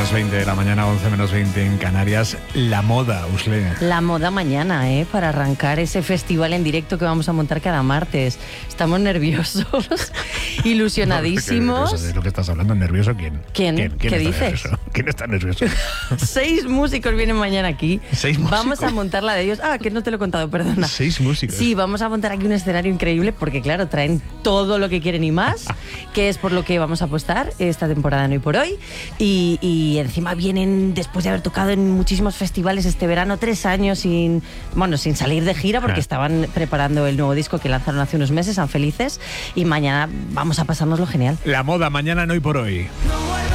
10:20 de la mañana, 11:20 en Canarias. La moda, Usle. La moda mañana, para arrancar ese festival en directo que vamos a montar cada martes. Estamos nerviosos, ilusionadísimos. No, ¿de lo que estás hablando? ¿Nervioso quién? ¿Quién? ¿Qué dices? Nervioso? ¿Quién está nervioso? 6 músicos vienen mañana aquí. 6 músicos. Vamos a montar la de ellos. Que no te lo he contado, perdona. 6 músicos. Sí, vamos a montar aquí un escenario increíble porque, claro, traen todo lo que quieren y más, que es por lo que vamos a apostar esta temporada en Hoy por Hoy. Y encima vienen, después de haber tocado en muchísimos festivales este verano, 3 años sin salir de gira porque estaban preparando el nuevo disco que lanzaron hace unos meses, San Felices, y mañana vamos a pasárnoslo genial. La moda mañana en Hoy por Hoy.